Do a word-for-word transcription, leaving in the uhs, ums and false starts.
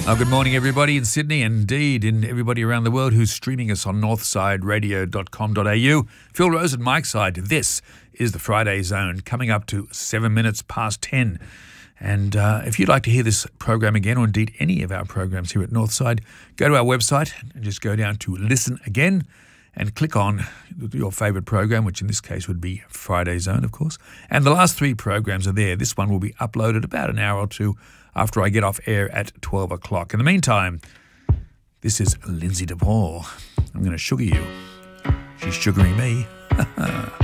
Oh, good morning, everybody in Sydney, indeed, and everybody around the world who's streaming us on northside radio dot com dot a u. Phil Rose at Mike's side. This is the Friday Zone, coming up to seven minutes past ten. And uh, if you'd like to hear this program again, or indeed any of our programs here at Northside, go to our website and just go down to Listen Again and click on your favourite program, which in this case would be Friday Zone, of course. And the last three programs are there. This one will be uploaded about an hour or two after I get off air at twelve o'clock. In the meantime, this is Lindsay DePaul. I'm going to sugar you. She's sugaring me.